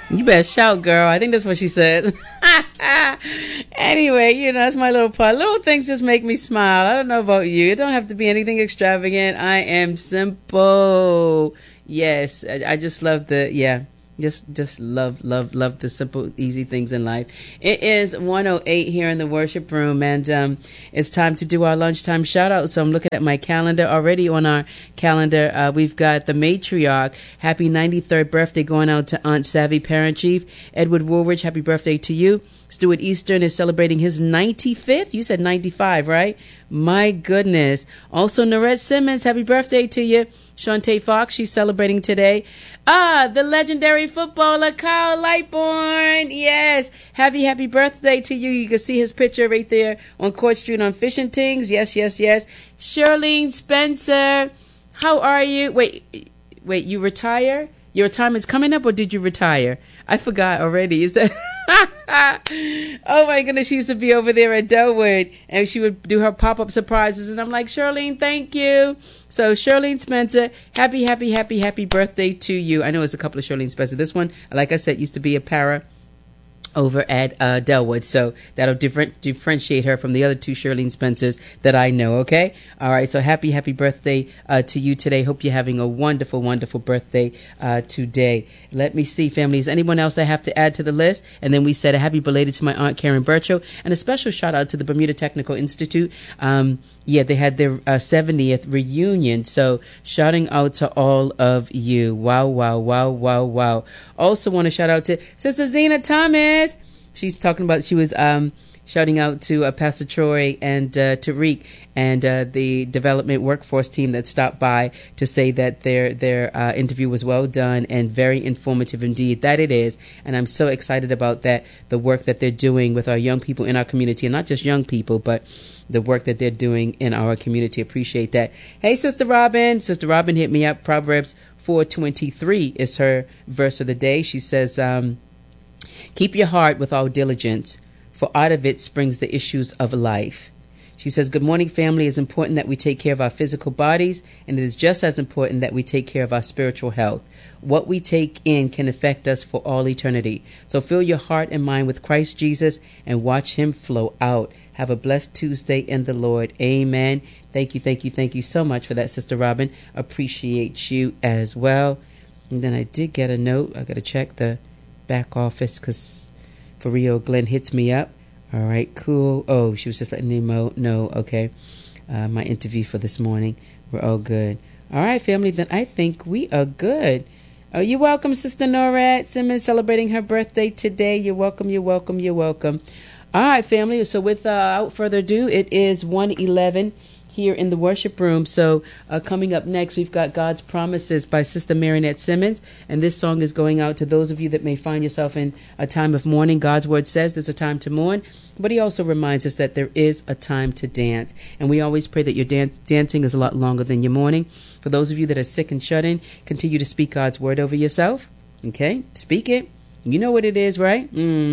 You better shout, girl. I think that's what she said. Anyway, that's my little part. Little things just make me smile. I don't know about you. It don't have to be anything extravagant. I am simple. Yes, I just love just love the simple, easy things in life. It is 1:08 here in the worship room, and it's time to do our lunchtime shout out. So I'm looking at my calendar. Already on our calendar, we've got the matriarch. Happy 93rd birthday going out to Aunt Savvy, Parent Chief. Edward Woolridge, happy birthday to you. Stuart Eastern is celebrating his 95th. You said 95, right? My goodness. Also, Norette Simmons, happy birthday to you. Shantae Fox, she's celebrating today. The legendary footballer Kyle Lightbourne. Yes. Happy birthday to you. You can see his picture right there on Court Street on Fish and Tings. Yes. Shirlene Spencer, how are you? Wait, you retire? Your retirement's coming up, or did you retire? I forgot already. Is that... Oh my goodness, she used to be over there at Delwood, and she would do her pop-up surprises, and I'm like, Shirlene, thank you. So Shirlene Spencer, happy birthday to you. I know it's a couple of Shirlene Spencer. This one, like I said, used to be a para over at Delwood, so that'll differentiate her from the other two Shirlene Spencers that I know. Okay, all right. So happy birthday to you today. Hope you're having a wonderful birthday today. Let me see, family. Is anyone else I have to add to the list? And then we said a happy belated to my Aunt Karen Birchow, and a special shout out to the Bermuda Technical Institute. They had their 70th reunion, so shouting out to all of you. Wow. Also want to shout out to Sister Zena Thomas. She's talking about, she was shouting out to Pastor Troy and Tariq and the development workforce team that stopped by to say that their interview was well done and very informative indeed. That it is. And I'm so excited about that, the work that they're doing with our young people in our community, and not just young people, but the work that they're doing in our community. Appreciate that. Hey, Sister Robin. Sister Robin hit me up. Proverbs 4:23 is her verse of the day. She says, keep your heart with all diligence, for out of it springs the issues of life. She says, good morning, family. It's important that we take care of our physical bodies, and it is just as important that we take care of our spiritual health. What we take in can affect us for all eternity. So fill your heart and mind with Christ Jesus and watch him flow out. Have a blessed Tuesday in the Lord. Amen. Thank you so much for that, Sister Robin. Appreciate you as well. And then I did get a note. I got to check the back office because for Rio Glenn hits me up. All right, cool. Oh, she was just letting me know. Okay. My interview for this morning. We're all good. All right, family, then I think we are good. Oh, you're welcome, Sister Norette Simmons, celebrating her birthday today. You're welcome. All right, family. So without further ado, it is 1:11 here in the worship room. So coming up next, we've got God's Promises by Sister Marinette Simmons. And this song is going out to those of you that may find yourself in a time of mourning. God's word says there's a time to mourn, but he also reminds us that there is a time to dance. And we always pray that your dancing is a lot longer than your mourning. For those of you that are sick and shut in, continue to speak God's word over yourself. Okay? Speak it. You know what it is, right?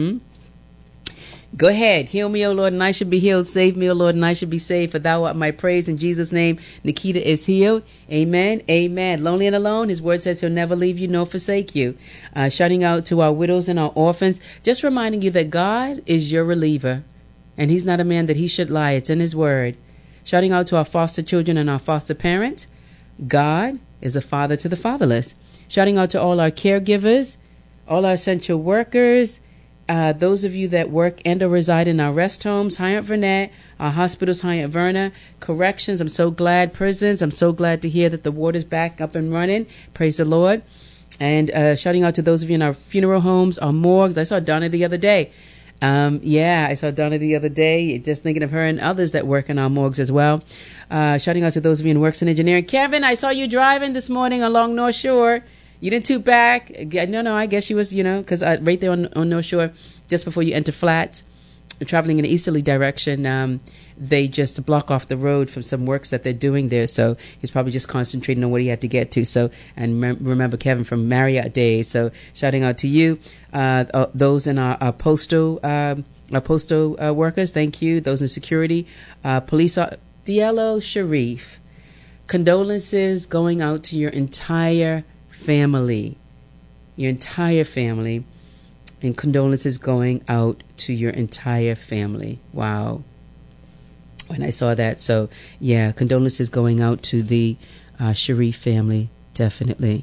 Go ahead. Heal me, O Lord, and I should be healed. Save me, O Lord, and I should be saved. For thou art my praise. In Jesus' name, Nikita is healed. Amen. Lonely and alone, his word says he'll never leave you nor forsake you. Shouting out to our widows and our orphans. Just reminding you that God is your reliever. And he's not a man that he should lie. It's in his word. Shouting out to our foster children and our foster parents. God is a father to the fatherless. Shouting out to all our caregivers, all our essential workers, those of you that work and or reside in our rest homes, Hyatt Vernette, our hospitals, Hyatt Verna, corrections, I'm so glad, prisons, I'm so glad to hear that the water's back up and running. Praise the Lord. And shouting out to those of you in our funeral homes, our morgues. I saw Donna the other day. I saw Donna the other day, just thinking of her and others that work in our morgues as well. Shouting out to those of you in works in engineering. Kevin, I saw you driving this morning along North Shore. You didn't toot back. No, I guess she was, because right there on North Shore, just before you enter Flats, traveling in an easterly direction, they just block off the road from some works that they're doing there. So he's probably just concentrating on what he had to get to. So, and remember Kevin from Marriott days. So shouting out to you, those in our postal workers. Thank you. Those in security, police, Diallo Sharif. Condolences going out to your entire family. And condolences going out to your entire family. Wow. When I saw that. So, yeah, condolences going out to the Sharif family. Definitely.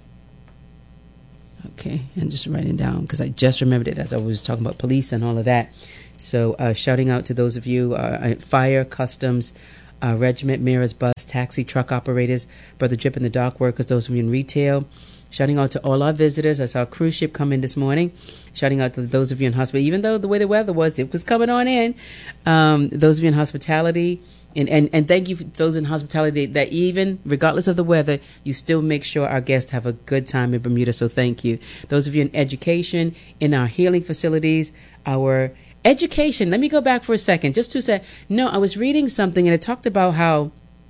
Okay, and just writing down because I just remembered it as I was talking about police and all of that. So shouting out to those of you, fire, customs, regiment, mirrors, bus, taxi, truck operators, Brother Drip and the dock workers, those of you in retail. Shouting out to all our visitors. I saw a cruise ship come in this morning. Shouting out to those of you in hospital, even though the way the weather was, it was coming on in. Those of you in hospitality. And thank you for those in hospitality that even regardless of the weather, you still make sure our guests have a good time in Bermuda. So thank you. Those of you in education, in our healing facilities, our education. Let me go back for a second, just to say, no, I was reading something and it talked about how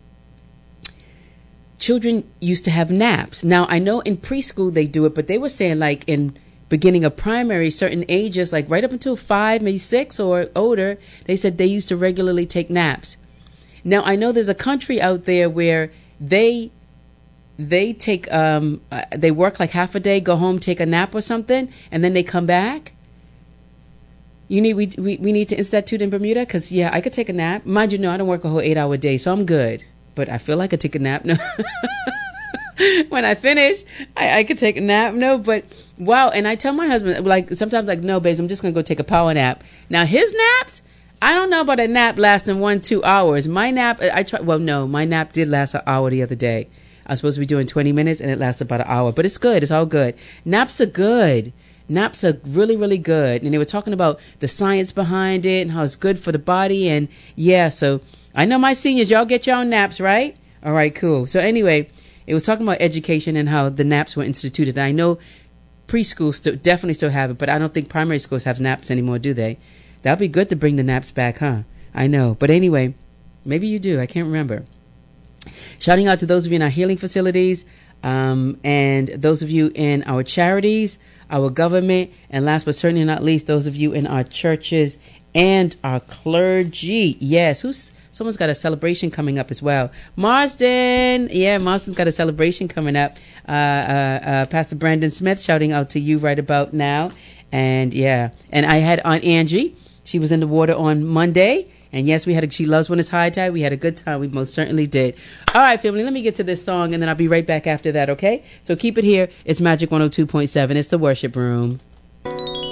children used to have naps. Now, I know in preschool they do it, but they were saying like in beginning of primary, certain ages, like right up until 5, maybe 6 or older, they said they used to regularly take naps. Now, I know there's a country out there where they take, they work like half a day, go home, take a nap or something, and then they come back. We need to institute in Bermuda because, yeah, I could take a nap. Mind you, no, I don't work a whole 8-hour day, so I'm good. But I feel like I take a nap. No. When I finish, I could take a nap. No, but wow. And I tell my husband, like, sometimes, like, no, babes, I'm just going to go take a power nap. Now, his naps, I don't know about a nap lasting 1-2 hours. My nap, my nap did last an hour the other day. I was supposed to be doing 20 minutes and it lasted about an hour, but it's good. It's all good. Naps are good. Naps are really, really good. And they were talking about the science behind it and how it's good for the body. And yeah, so I know my seniors, y'all get your own naps, right? All right, cool. So anyway, it was talking about education and how the naps were instituted. And I know preschool definitely still have it, but I don't think primary schools have naps anymore, do they? That'd be good to bring the naps back, huh? I know. But anyway, maybe you do. I can't remember. Shouting out to those of you in our healing facilities and those of you in our charities, our government, and last but certainly not least, those of you in our churches and our clergy. Yes, someone's got a celebration coming up as well. Marsden. Yeah, Marsden's got a celebration coming up. Pastor Brandon Smith shouting out to you right about now. And yeah, and I had Aunt Angie. She was in the water on Monday. And yes, she loves when it's high tide. We had a good time. We most certainly did. All right, family, let me get to this song and then I'll be right back after that, okay? So keep it here. It's Magic 102.7. It's the Worship Room.